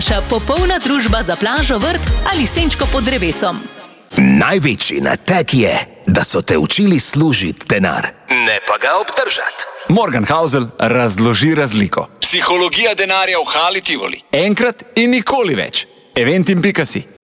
Popolna družba za plažo, vrt ali senčko pod drevesom. Največji nateg je, da so te učili služiti denar, ne pa ga obdržati. Morgan Housel razloži razliko. Psihologija denarja v Hali Tivoli. Enkrat in nikoli več. Eventim.si